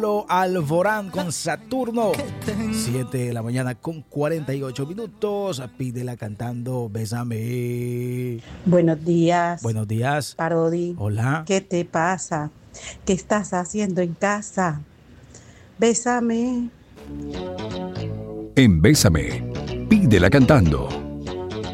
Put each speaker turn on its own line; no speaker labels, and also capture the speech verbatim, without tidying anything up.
Alborán con Saturno. siete de la mañana con cuarenta y ocho minutos. Pídela cantando Bésame.
Buenos días.
Buenos días.
Parodi.
Hola.
¿Qué te pasa? ¿Qué estás haciendo en casa? Bésame.
En Bésame, pídela cantando.